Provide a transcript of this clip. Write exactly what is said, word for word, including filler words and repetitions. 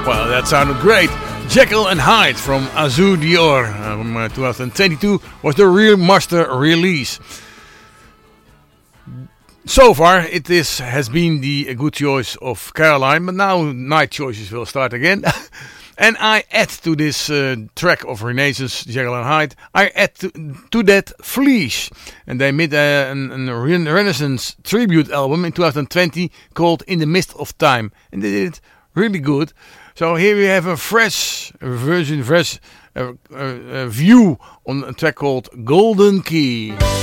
Well, that sounded great. Jekyll and Hyde from Azul Dior uh, from uh, twenty twenty-two was the Real Master release. So far, it is has been the good choice of Caroline, but now night choices will start again. And I add to this uh, track of Renaissance, Jekyll and Hyde, I add to, to that Fleece. And they made a, a, a Renaissance tribute album in twenty twenty called In the Mist of Time. And they did it really good. So here we have a fresh version, fresh uh, uh, uh, view on a track called Golden Key.